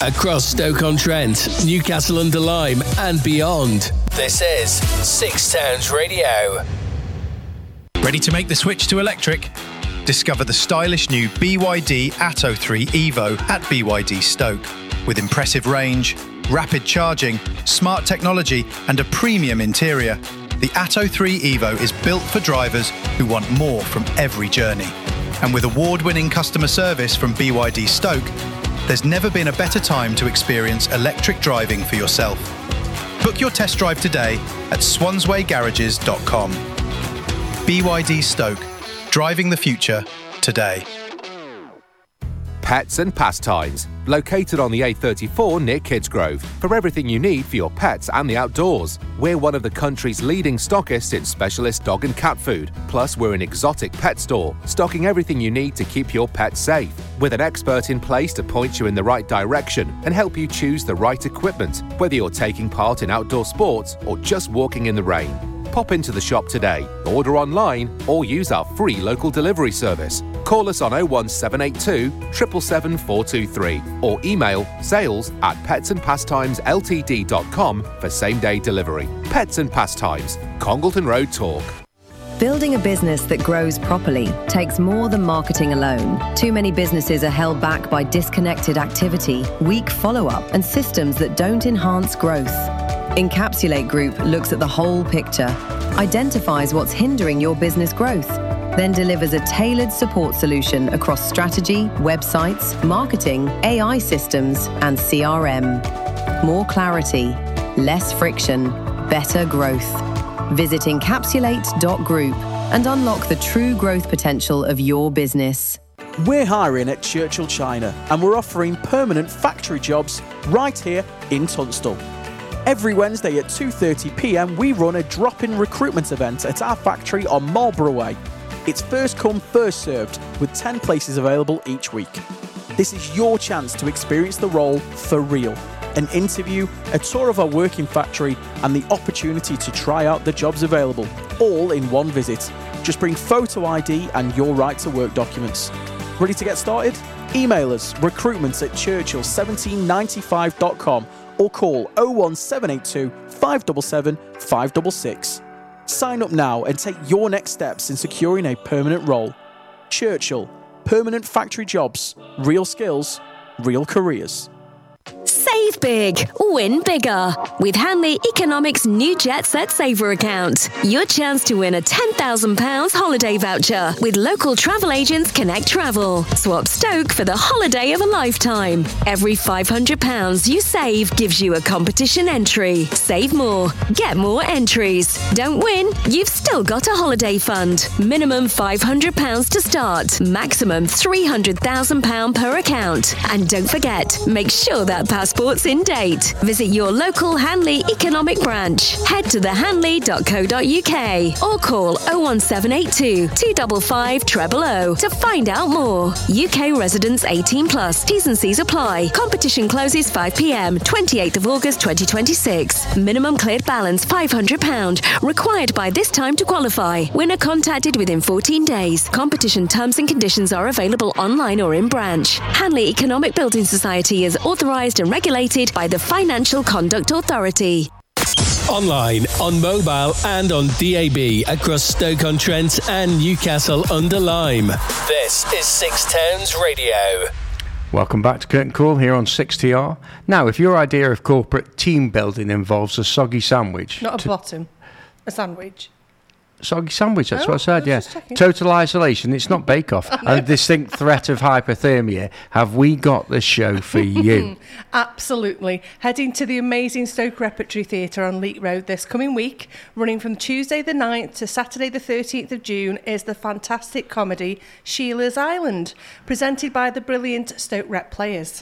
across Stoke-on-Trent, Newcastle-under-Lyme and beyond. This is Six Towns Radio. Ready to make the switch to electric? Discover the stylish new BYD Atto 3 Evo at BYD Stoke. With impressive range, rapid charging, smart technology and a premium interior, the Atto 3 Evo is built for drivers who want more from every journey. And with award-winning customer service from BYD Stoke, there's never been a better time to experience electric driving for yourself. Book your test drive today at swanswaygarages.com. BYD Stoke, driving the future today. Pets and Pastimes, located on the A34 near Kidsgrove, for everything you need for your pets and the outdoors. We're one of the country's leading stockists in specialist dog and cat food. Plus, we're an exotic pet store, stocking everything you need to keep your pets safe. With an expert in place to point you in the right direction and help you choose the right equipment, whether you're taking part in outdoor sports or just walking in the rain. Pop into the shop today, order online or use our free local delivery service. Call us on 01782 777 423 or email sales@petsandpastimesLTD.com for same-day delivery. Pets and Pastimes, Congleton Road Talk. Building a business that grows properly takes more than marketing alone. Too many businesses are held back by disconnected activity, weak follow-up, and systems that don't enhance growth. Encapsulate Group looks at the whole picture, identifies what's hindering your business growth, then delivers a tailored support solution across strategy, websites, marketing, AI systems, and CRM. More clarity, less friction, better growth. Visit encapsulate.group and unlock the true growth potential of your business. We're hiring at Churchill China and we're offering permanent factory jobs right here in Tunstall. Every Wednesday at 2:30 p.m, we run a drop-in recruitment event at our factory on Marlborough Way. It's first come, first served, with 10 places available each week. This is your chance to experience the role for real. An interview, a tour of our working factory, and the opportunity to try out the jobs available, all in one visit. Just bring photo ID and your right to work documents. Ready to get started? Email us recruitments@churchill1795.com or call 01782 577 566. Sign up now and take your next steps in securing a permanent role. Churchill, permanent factory jobs, real skills, real careers. Save big, win bigger. With Hanley Economics' new Jet Set Saver account. Your chance to win a £10,000 holiday voucher with local travel agents Connect Travel. Swap Stoke for the holiday of a lifetime. Every £500 you save gives you a competition entry. Save more, get more entries. Don't win, you've still got a holiday fund. Minimum £500 to start. Maximum £300,000 per account. And don't forget, make sure that passport's in date. Visit your local Hanley Economic branch. Head to thehanley.co.uk or call 01782 255 000 to find out more. UK residents 18 plus. T's and C's apply. Competition closes 5 p.m. 28th of August 2026. Minimum cleared balance £500. Required by this time to qualify. Winner contacted within 14 days. Competition terms and conditions are available online or in branch. Hanley Economic Building Society is authorised and regulated by the Financial Conduct Authority. Online, on mobile and on DAB across Stoke-on-Trent and Newcastle-under-Lyme. This is Six Towns Radio. Welcome back to Curtain Call here on 6TR. Now, if your idea of corporate team building involves a soggy sandwich... Not a bottom, a sandwich. Soggy sandwich, that's what I said, yeah. Total isolation, it's not Bake Off. And a distinct threat of hypothermia. Have we got the show for you? Absolutely. Heading to the amazing Stoke Repertory Theatre on Leek Road this coming week, running from Tuesday the 9th to Saturday the 13th of June, is the fantastic comedy Sheila's Island, presented by the brilliant Stoke Rep players.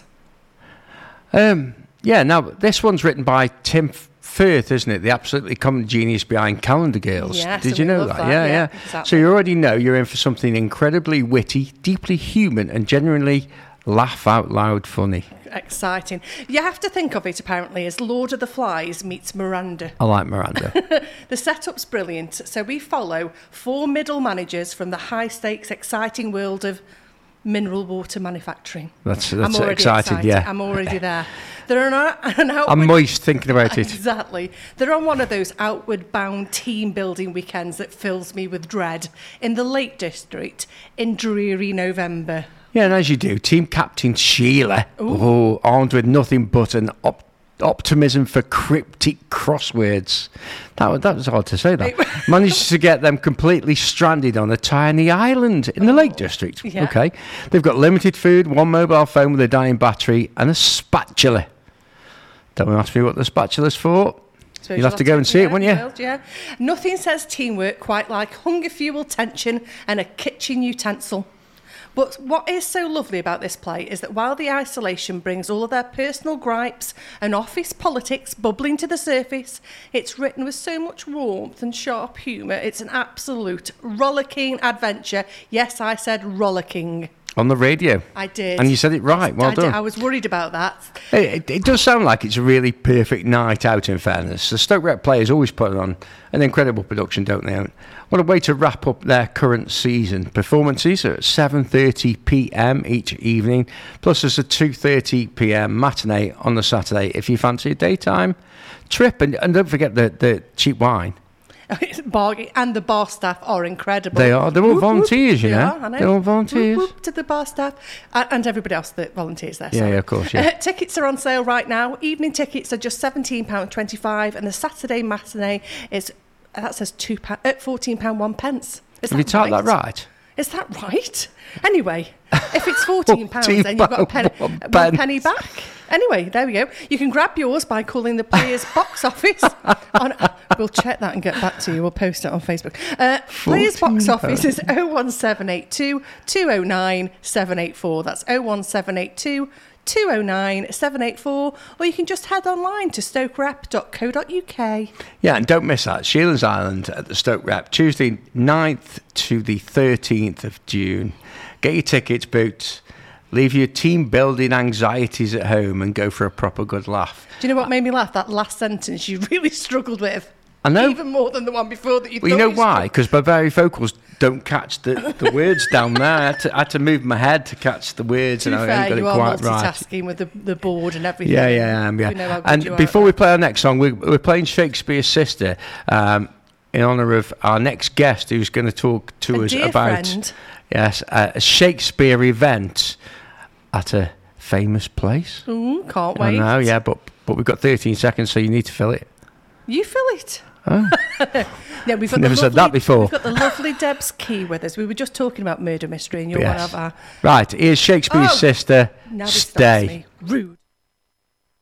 Yeah, now, this one's written by Tim Firth, isn't it? The absolutely common genius behind Calendar Girls. Yes, did you know that? Yeah. Exactly. So you already know you're in for something incredibly witty, deeply human, and genuinely laugh out loud funny. Exciting. You have to think of it, apparently, as Lord of the Flies meets Miranda. I like Miranda. The setup's brilliant. So we follow 4 middle managers from the high-stakes, exciting world of mineral water manufacturing. That's exciting, yeah. I'm already there. They're an outward... I'm moist thinking about it. Exactly. They're on one of those outward-bound team-building weekends that fills me with dread in the Lake District in dreary November. Yeah, and as you do, team captain Sheila, armed with nothing but an optimism for cryptic crosswords. That was hard to say, that. Managed to get them completely stranded on a tiny island in the Lake District. Yeah. Okay. They've got limited food, one mobile phone with a dying battery, and a spatula. Don't ask me what the spatula's for. You'll have to go and see it, won't you? Yeah. Nothing says teamwork quite like hunger fuel, tension, and a kitchen utensil. But what is so lovely about this play is that while the isolation brings all of their personal gripes and office politics bubbling to the surface, it's written with so much warmth and sharp humour. It's an absolute rollicking adventure. Yes, I said rollicking. On the radio. I did. And you said it right. Well done. I was worried about that. It does sound like it's a really perfect night out, in fairness. The Stoke Rep players always put on an incredible production, don't they? What a way to wrap up their current season. Performances are at 7:30 p.m. each evening, plus there's a 2:30 p.m. matinee on the Saturday if you fancy a daytime trip. And don't forget the cheap wine. And the bar staff are incredible. They are. They're all volunteers, you know. I know. They're all volunteers. Whoop, whoop to the bar staff and everybody else that volunteers there. Yeah, of course, yeah. Tickets are on sale right now. Evening tickets are just £17.25 and the Saturday matinee is, that says £14 one pence. Have you typed that right? Is that right? Anyway, if it's £14, then you've got one penny back. Anyway, there we go. You can grab yours by calling the Players Box Office. We'll check that and get back to you. We'll post it on Facebook. Players Box Office is 01782 209 784. That's 01782 209 784, or you can just head online to stokerep.co.uk. Yeah, and don't miss that. Sheila's Island at the Stoke Rep, Tuesday 9th to the 13th of June. Get your tickets, Boots. Leave your team-building anxieties at home and go for a proper good laugh. Do you know what made me laugh? That last sentence you really struggled with. I know. Even more than the one before that you thought. Well, you know why? Because Barbary vocals don't catch the words down there. I had to move my head to catch the words. To be fair, you are multitasking with the board and everything. Yeah, I am. Yeah. We know how good and you before are we play our next song, we're playing Shakespeare's Sister in honour of our next guest, who's going to talk to us about a Shakespeare event at a famous place. Ooh, can't wait. I know, yeah, but we've got 13 seconds, so you need to fill it. You fill it. Oh. Yeah, we've got never said that before. We've got the lovely Debs Key with us. We were just talking about murder mystery, and you're one of our... Right, here's Shakespeare's Sister. Now Stay. Rude.